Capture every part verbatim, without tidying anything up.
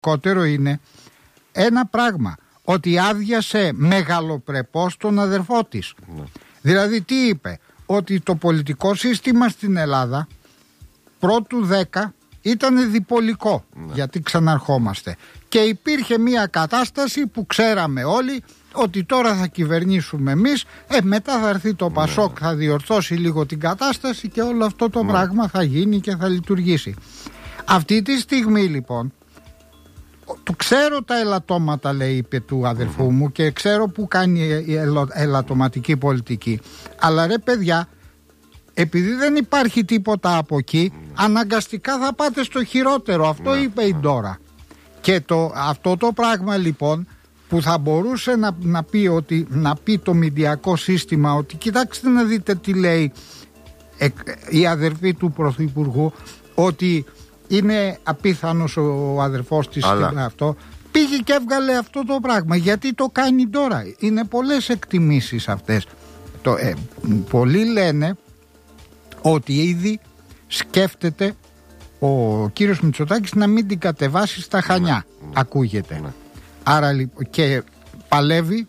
σημαντικότερο είναι ένα πράγμα, ότι άδειασε μεγαλοπρεπώς τον αδερφό της. Ναι. Δηλαδή τι είπε? Ότι το πολιτικό σύστημα στην Ελλάδα πρώτου δέκα ήταν διπολικό, ναι. γιατί ξαναρχόμαστε. Και υπήρχε μια κατάσταση που ξέραμε όλοι ότι τώρα θα κυβερνήσουμε εμείς, ε, μετά θα έρθει το Πασόκ, ναι. θα διορθώσει λίγο την κατάσταση και όλο αυτό το ναι. πράγμα θα γίνει και θα λειτουργήσει. Αυτή τη στιγμή λοιπόν, το ξέρω τα ελαττώματα, λέει, είπε του αδερφού mm-hmm. μου, και ξέρω που κάνει η ελαττωματική πολιτική. Αλλά ρε παιδιά, επειδή δεν υπάρχει τίποτα από εκεί, mm. αναγκαστικά θα πάτε στο χειρότερο. Αυτό mm. είπε η Ντόρα. Και το, αυτό το πράγμα λοιπόν που θα μπορούσε να, να, πει ότι, να πει το μηντιακό σύστημα, ότι κοιτάξτε να δείτε τι λέει ε, η αδερφή του Πρωθυπουργού, ότι είναι απίθανος ο αδερφός της. Αλλά... αυτό, πήγε και έβγαλε αυτό το πράγμα. Γιατί το κάνει τώρα? Είναι πολλές εκτιμήσεις αυτές. Το, ε, πολλοί λένε ότι ήδη σκέφτεται ο κύριος Μητσοτάκης να μην την κατεβάσει στα Χανιά, ναι, ναι, ακούγεται. Ναι. Άρα λοιπόν, και παλεύει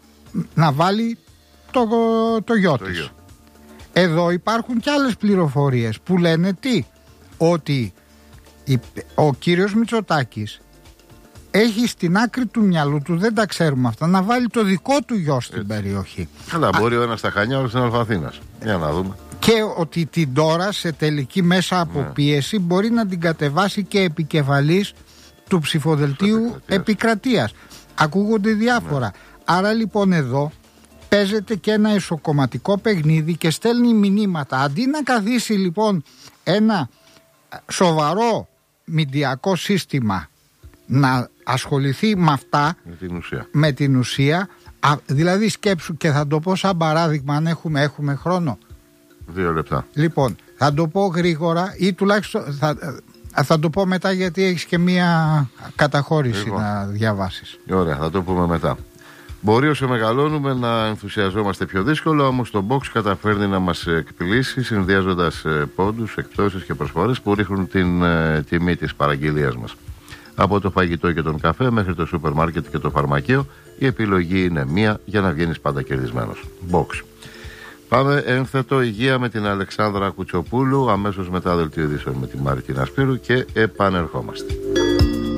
να βάλει το, το γιο το της. Γιο. Εδώ υπάρχουν και άλλες πληροφορίες που λένε τι? Ότι η, ο κύριος Μητσοτάκης έχει στην άκρη του μυαλού του, δεν τα ξέρουμε αυτά, να βάλει το δικό του γιο στην Έτσι. περιοχή. Καλά, μπορεί ο ένας στα Χανιά, ο άλλος στην Αλφαθήνας. Για να δούμε. Και ότι την τώρα σε τελική μέσα από ναι. πίεση μπορεί να την κατεβάσει και επικεφαλής του ψηφοδελτίου επικρατείας. Ακούγονται διάφορα. Ναι. Άρα λοιπόν εδώ παίζεται και ένα εσωκομματικό παιχνίδι και στέλνει μηνύματα. Αντί να καθίσει λοιπόν ένα σοβαρό μηντιακό σύστημα να ασχοληθεί με αυτά, με την ουσία, με την ουσία α, δηλαδή σκέψου, και θα το πω σαν παράδειγμα, αν έχουμε, έχουμε χρόνο. Δύο λεπτά. Λοιπόν, θα το πω γρήγορα ή τουλάχιστον θα, θα το πω μετά, γιατί έχεις και μία καταχώρηση λοιπόν να διαβάσεις. Ωραία, θα το πούμε μετά. Μπορεί όσο μεγαλώνουμε να ενθουσιαζόμαστε πιο δύσκολα, όμως το box καταφέρνει να μας εκπλήσει, συνδυάζοντας πόντους, εκτόσεις και προσφορές που ρίχνουν την ε, τιμή της παραγγελίας μας. Από το φαγητό και τον καφέ μέχρι το σούπερ μάρκετ και το φαρμακείο, η επιλογή είναι μία για να βγαίνεις πάντα κερδισμένος. Box. Πάμε ένθετο υγεία με την Αλεξάνδρα Κουτσοπούλου, αμέσως μετά δελτίο ειδήσεων με τη Μαριτίνα Σπύρου και επανερχόμαστε.